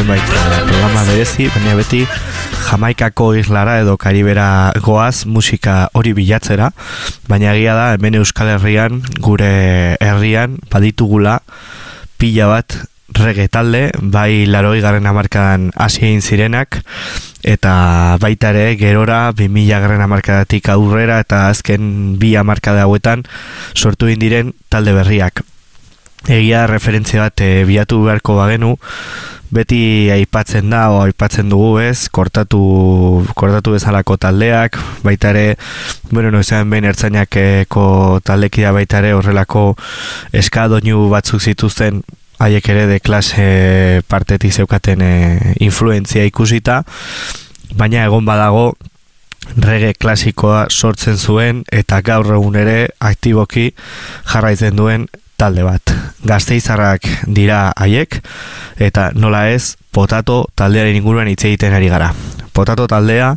zenbait programa berezi, baina beti Jamaikako islara edo Karibera goaz musika hori bilatzera, baina egia da hemen Euskal Herrian, gure herrian, baditugula pila bat reggae talde, bai 80. hamarkadan hasi egin zirenak, eta baita ere gerora 2000. hamarkadatik aurrera eta azken 2 hamarkada hauetan sortu egin diren talde berriak. Egia referentzia bat bilatu beharko bagenu, beti aipatzen da o aipatzen dugu ez, kortatu bezalako taldeak, baita ere, bueno, noizean behin ertzainako taldekidea baita ere horrelako eskadoinu batzuk zituzten, haiek ere de klase partetik zeukaten influentzia ikusita, baina egon badago reggae klasikoa sortzen zuen eta gaur egun ere aktiboki jarraitzen duen talde bat. Gasteizarrak dira haiek, eta nola ez, Potato taldearen inguruan hitz egiten ari gara. Potato taldea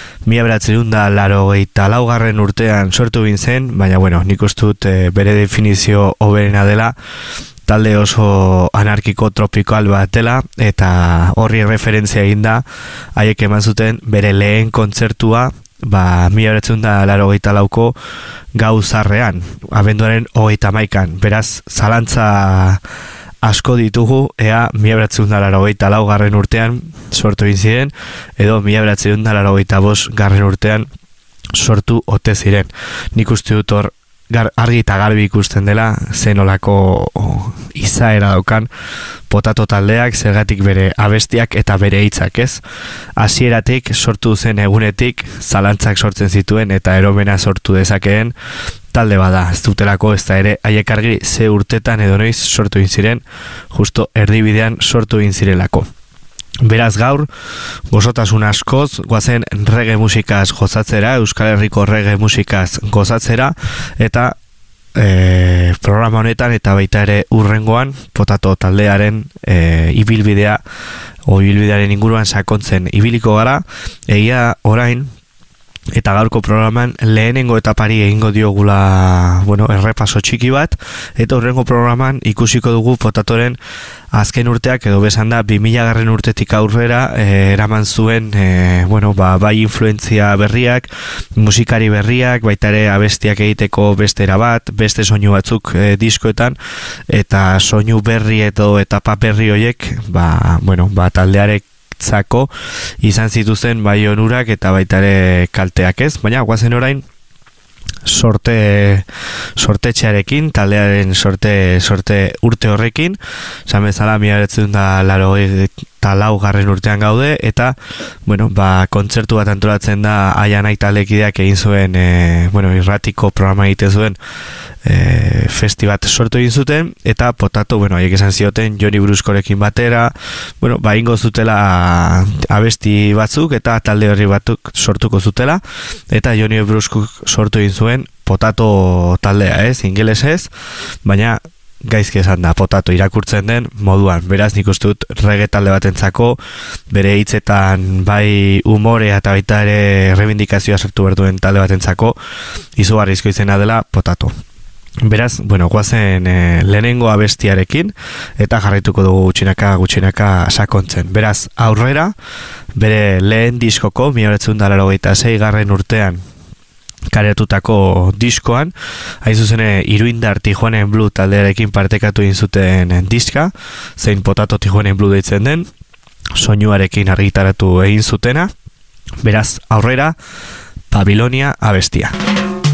1984 urtean sortu egin zen, baina bueno, nik uste dut bere definizio hoberena dela, talde oso anarkiko tropikal bat dela, eta horri referentzia egin da, haiek eman zuten bere lehen kontzertua, 1984ko gauzarrean, abenduaren 31an, beraz, zalantza asko ditugu, ea 1984 urtean sortu egin ziren, edo 1985 urtean sortu ote ziren. Nik uste dut hor argi eta garbi ikusten dela zenolako izaera daukan Potato taldeak, zergatik bere abestiak eta bere hitzak, ez? Hasieratik sortu zen egunetik zalantzak sortzen zituen eta eromena sortu dezakeen talde bada, ez dutelako ez da ere haiek argi ze urtetan edo noiz sortu egin ziren, justo erdibidean sortu egin zirelako. Beraz gaur, gozotasun askoz, goazen reggae musikaz gozatzera, Euskal Herriko reggae musikaz gozatzera, eta programa honetan eta baita ere urrengoan Potato taldearen ibilbidearen inguruan sakontzen ibiliko gara, egia orain, eta gaurko programan lehenengo etapari egingo diogula, bueno, errepaso txiki bat, eta urrengo programan ikusiko dugu Potatoren azken urteak, edo besan da 2000. Urtetik aurrera eraman zuen bueno, bai influentzia berriak, musikari berriak, baita ere abestiak egiteko beste era bat, beste soinu batzuk diskoetan, eta soinu berri edo etapa berri horiek, bueno, taldearek izan zituzen bai onurak eta baita ere kalteak, ez? Baina guazen orain sortetxearekin, taldearen sorte urte horrekin, esan bezala 1984 urtean gaude, eta bueno, kontzertu bat antolatzen da Aianai taldekideak egin zuen bueno, irratiko programa egiten zuen festibat sortu egin zuten, eta Potato, bueno, haiek esan zioten Joni Bruskorekin batera, bueno, ingo zutela abesti batzuk eta talde horri batzuk sortuko zutela, eta Joni Bruskok sortu egin zuen Potato taldea, ez, ingelesez, baina gaizki esan da, Potato irakurtzen den moduan, beraz nik uste dut reggae talde batentzako bere hitzetan bai umorea eta baita ere rebindikazioa sartu behar duen talde batentzako izugarrizko izena dela Potato. Beraz, bueno, guazen lehenengo abestiarekin eta jarraituko dugu gutxinaka sakontzen. Beraz, aurrera, bere lehen diskoko 1986 urtean kareatutako diskoan, hain zuzen Iruindar Tijuanen Blue taldearekin partekatu egin zuten diska, zein Potato Tijuanen Blue deitzen den, soinuarekin argitaratu egin zutena. Beraz, aurrera, Babilonia abestia.